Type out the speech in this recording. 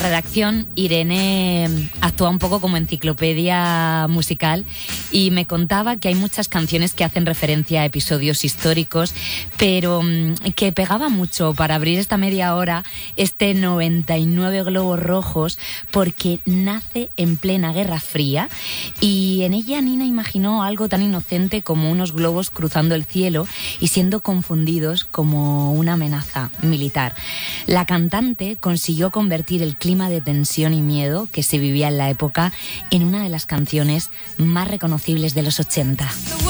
Redacción, Irene actúa un poco como enciclopedia musical y me contaba que hay muchas canciones que hacen referencia a episodios históricos, pero que pegaba mucho para abrir esta media hora este 99 globos rojos, porque nace en plena Guerra Fría y en ella Nina imaginó algo tan inocente como unos globos cruzando el cielo y siendo confundidos como una amenaza militar. La cantante consiguió convertir el clima de tensión y miedo que se vivía en la época en una de las canciones más reconocibles de los 80.